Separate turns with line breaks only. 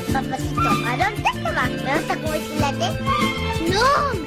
Papacito, ¿a dónde te vas? ¿Me vas a comer filete? ¡No!